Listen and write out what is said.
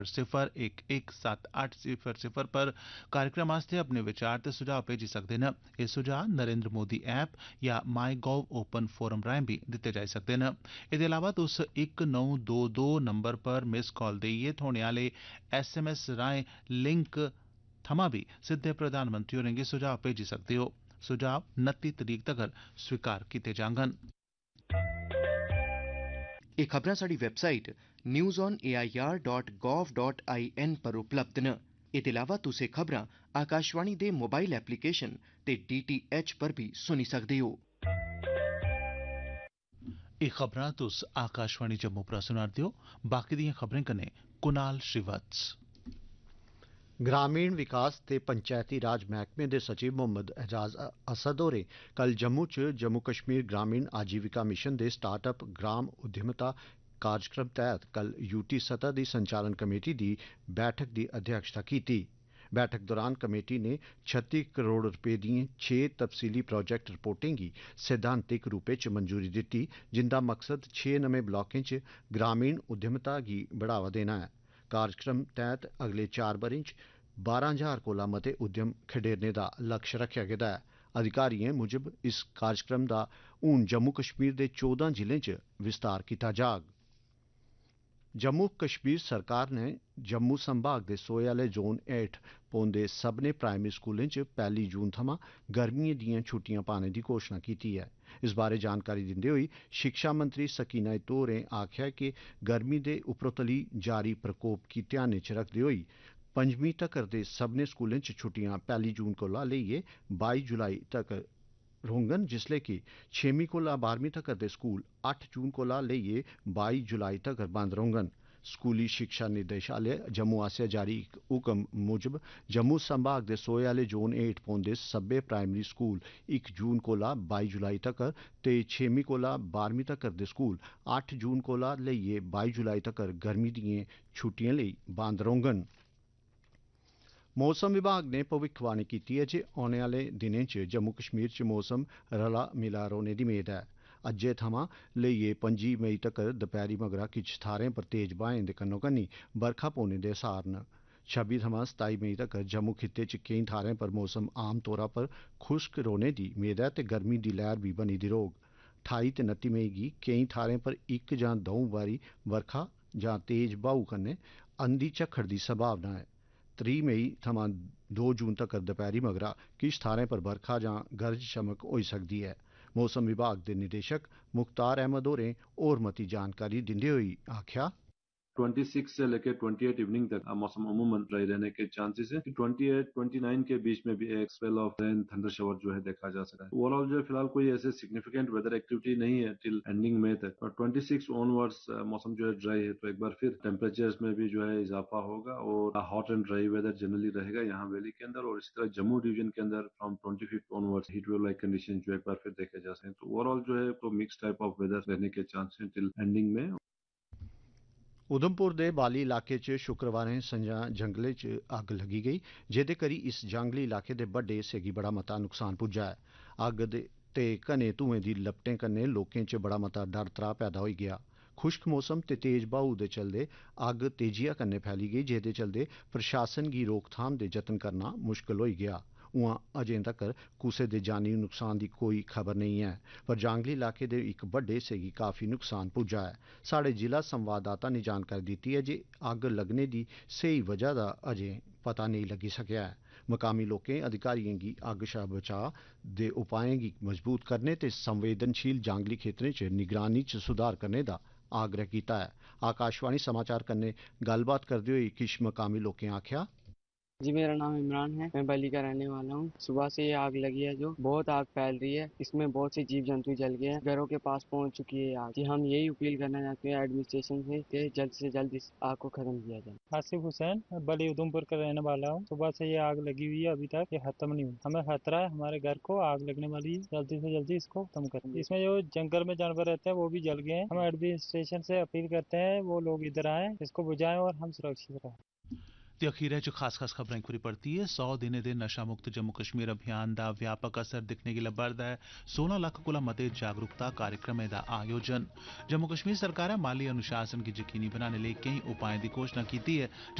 01178000 पर कार्यक्रम आस्तै अपने विचार ते सुझाव भेजी सकदे न। एह् सुझाव नरेंद्र मोदी ऐप या माई गॉव ओपन फोरम राहें बी दित्ते जाई सकदे न। एह्दे अलावा तुस 1922 नंबर पर मिस कॉल देइयै थ्होने आह्ले SMS राहें लिंक थमां बी सिद्धे प्रधानमंत्री होरें गी सुझाव भेजी सकदे हो। सुझाव 29 तरीक तगर स्वीकार कीते जाङन। एह् खबरां साढ़ी वैबसाइट newsonair.gov.in पर उपलब्ध न। एह्दे अलावा तुस एह् खबरां आकाशवाणी दे मोबाइल एप्लीकेशन ते DTH पर बी सुनी सकदे हो। एह् खबरां तुस आकाशवाणी जम्मू परा सुना'रदे हो। बाकी दियें खबरें कन्नै कुनाल श्रीवत्स। ग्रामीण विकास ते पंचैती राज मैह्कमे दे सचिव मोहम्मद एजाज असद होरें कल जम्मू च जम्मू कश्मीर ग्रामीण आजीविका मिशन दे स्टार्टअप ग्राम उद्यमता कार्यक्रम तैह्त कल यूटी सतह दी संचालन कमेटी दी बैठक दी अध्यक्षता कीती। बैठक दौरान कमेटी ने 36 करोड़ रपे दिएं 6 तफसीली प्रोजेक्ट रिपोर्टें गी सैद्धांतिक रूपै च मंजूरी दित्ती, जिंदा मकसद 6 नमें ब्लाकें च ग्रामीण उद्यमता गी बढ़ावा देना है। कार्यक्रम तैह्त अगले 4 ब'रें च 12,000 कोला मते उद्यम खडेरने दा लक्ष्य रखेआ गेदा है। अधिकारिएं मुजब इस कार्यक्रम दा हून जम्मू कश्मीर दे 14 जिलें च विस्तार कीता जाग। जम्मू कश्मीर सरकार ने जम्मू संभाग दे सोहे आह्ले जोन हेठ पौंदे सभनें प्राइमरी स्कूलें च 1 जून थमां गर्मियें दियां छुट्टियां पाने दी घोशणा कीती है। इस बारै जानकारी दिंदे होई शिक्षा मंत्री सकीना इत्तो होरें आखेआ कि गर्मी दे उपरोतली जारी प्रकोप गी ध्यानै च रखदे होई 5मीं तक्कर दे सभनें स्कूलें च छुट्टियां 1 जून कोला लेइयै 22 जुलाई तक्कर रौह्ङन, जिसलै कि 6मीं कोला 12मीं तक्कर दे स्कूल 8 जून कोला लेइयै 22 जुलाई तक्कर बंद रौह्ङन। स्कूली शिक्षा निदेशालय जम्मू आसेआ जारी इक हुकम मुजब जम्मू संभाग दे सोहे आह्ले जोन हेठ पौंदे सब्भै प्राइमरी स्कूल 1 जून कोला 22 जुलाई तक्कर ते 6मीं कोला 12मीं तक्कर दे स्कूल 8 जून कोला लेइयै 22 जुलाई तक्कर गर्मी दिएं छुट्टिएं लेई बंद रौह्ङन। मौसम विभाग ने भविक्खवाणी कीती है जे औने आह्ले दिनें च जम्मू कश्मीर च मौसम रला मिला रौह्ने दी मेद है। अज्जै थमां लेइयै 5 मई तक्कर दपैह्री मगरा किश थाह्रें पर तेज ब्हाएं दे कन्नोकन्नी बरखा पौने दे असार न। 26 थमां 27 मई तक्कर जम्मू खित्ते च केईं थाह्रें पर मौसम आम तौरा पर खुश्क रौह्ने दी मेद है ते गर्मी दी लैह्र बी बनी दी रौह्ग। 28 ते 29 मई गी केईं थाह्रें पर 1 जां 2 बारी बरखा जां तेज ब्हाऊ कन्नै अंधी झक्खड़ दी संभावना है। 3 मई थमां 2 जून तक्कर दपैह्री मगरा किश थाह्रें पर बरखा जां गरज चमक होई सकदी है। मौसम विभाग दे निदेशक मुख्तार अहमद होरें होर मती जानकारी दिंदे होई आखेआ 26 से लेकर 28 इवनिंग तक मौसम अमूमन ड्राई रहने के चांसेस है। 28-29 के बीच में भी एक spell of rain thunder shower जो है देखा जा सकता है। ओवरऑल जो है फिलहाल कोई ऐसे सिग्निफिकेंट वेदर एक्टिविटी नहीं है टिल एंडिंग मई तक, और 26 ऑनवर्ड्स मौसम जो है ड्राई है, तो एक बार फिर टेम्परेचर्स में भी जो है इजाफा होगा और hot and dry weather generally रहेगा यहाँ वैली के अंदर, और इसी तरह जम्मू डिवीजन के अंदर from 25 onwards heat wave like condition जो एक बार फिर देखे जा सकते हैं। तो ओवरऑल जो है तो मिक्स टाइप ऑफ वेदर रहने के चांसेस टिल एंडिंग में। उधमपुर दे बाली इलाके च शुक्रवारें संझा जंगले च अग्ग लगी गई, जेह्दे करी इस जंगली इलाके दे बड्डे हिस्से गी बड़ा मता नुकसान पुज्जा है। अग्ग ते घने धुएं दी लपटें कन्नै लोकें च बड़ा मता डर त्राह् पैदा होई गेआ। खुश्क मौसम ते तेज ब्हाऊ दे चलदे अग्ग तेजिया कन्नै फैली गेई, जेह्दे चलदे प्रशासन गी रोकथाम दे जतन करना मुश्कल होई गेआ। उआं अजें तक्कर कुसै दे जानी नुकसान दी कोई खबर नहीं है, पर जांगली इलाके दे इक बड्डे हिस्से गी काफी नुकसान पुज्जा है। साढ़े जिला संवाददाता ने जानकारी दित्ती है जे अग्ग लगने दी स्हेई वजह दा अजें पता नेईं लग्गी सकेआ है। मकामी लोकें अधिकारियों गी अग्ग शा बचाऽ दे उपाएं गी मजबूत करने ते संवेदनशील जांगली खेतरें च निगरानी च सुधार करने दा आग्रह कीता है। आकाशवाणी समाचार कन्नै गल्लबात करदे होई किश मकामी लोकें आखेआ, जी मेरा नाम इमरान है, मैं बली का रहने वाला हूँ। सुबह से ये आग लगी है, जो बहुत आग फैल रही है, इसमें बहुत से जीव जंतु जल गए हैं, घरों के पास पहुँच चुकी है आग। जी हम यही अपील करना चाहते हैं एडमिनिस्ट्रेशन से जल्द इस आग को खत्म किया जाए। आसिफ हुसैन, मैं बली उधमपुर का रहने वाला हूँ। सुबह से ये आग लगी हुई है, अभी तक ये खत्म नहीं हुई। हमें खतरा है, हमारे घर को आग लगने वाली है, जल्दी से जल्दी इसको खत्म करें। इसमें जो जंगल में जानवर रहते हैं वो भी जल गए हैं। हम एडमिनिस्ट्रेशन से अपील करते हैं वो लोग इधर आए, इसको बुझाएं और हम सुरक्षित रहें। ते अखीरै च खास खबरें खुरी परतियै 100 दिनें दे नशा मुक्त जम्मू कश्मीर अभियान दा व्यापक असर दिक्खने गी लब्भा'रदा ऐ। 16 लक्ख कोला मते जागरूकता कार्यक्रमें दा आयोजन। जम्मू कश्मीर सरकारै माली अनुशासन गी यकीनी बनाने लेई केईं उपाएं दी घोषणा कीती ऐ।